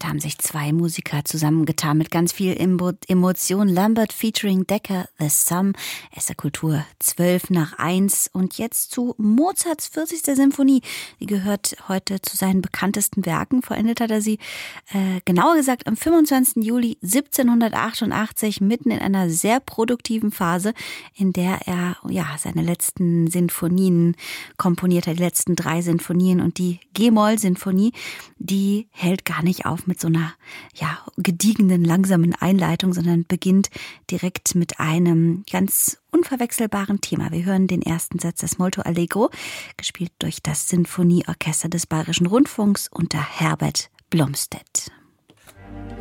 Da haben sich zwei Musiker zusammengetan mit ganz viel Emotion. Lambert featuring Decker, The Sum, SR Kultur 1:12. Und jetzt zu Mozarts 40. Symphonie. Die gehört heute zu seinen bekanntesten Werken. Vollendet hat er sie, genauer gesagt, am 25. Juli 1788, mitten in einer sehr produktiven Phase, in der er seine letzten Sinfonien komponiert hat, die letzten 3 Sinfonien. Und die G-Moll-Sinfonie, die hält gar nicht auf mit so einer gediegenen, langsamen Einleitung, sondern beginnt direkt mit einem ganz unverwechselbaren Thema. Wir hören den ersten Satz des Molto Allegro, gespielt durch das Sinfonieorchester des Bayerischen Rundfunks unter Herbert Blomstedt.